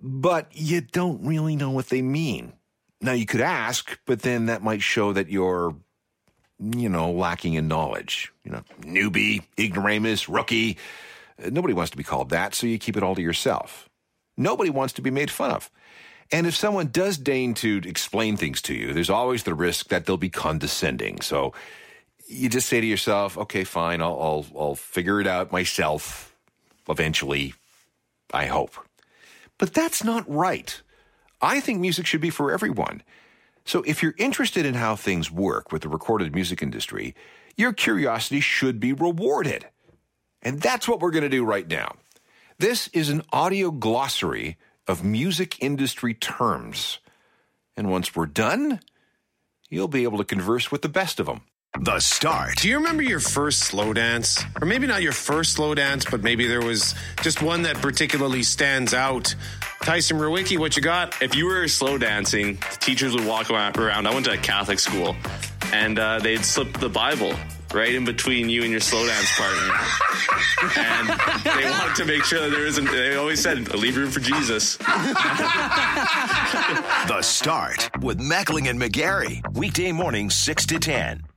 but you don't really know what they mean. Now, you could ask, but then that might show that you're, lacking in knowledge. Newbie, ignoramus, rookie. Nobody wants to be called that, so you keep it all to yourself. Nobody wants to be made fun of. And if someone does deign to explain things to you, there's always the risk that they'll be condescending. So you just say to yourself, okay, fine, I'll figure it out myself eventually, I hope. But that's not right. I think music should be for everyone. So if you're interested in how things work with the recorded music industry, your curiosity should be rewarded. And that's what we're going to do right now. This is an audio glossary of music industry terms. And once we're done, you'll be able to converse with the best of them. The Start. Do you remember your first slow dance? Or maybe not your first slow dance, but maybe there was just one that particularly stands out. Tyson Rowicki, what you got? If you were slow dancing, the teachers would walk around. I went to a Catholic school, and they'd slip the Bible right in between you and your slow dance partner. And they wanted to make sure that there isn't, they always said, leave room for Jesus. The Start with Mackling and McGarry. Weekday mornings 6 to 10.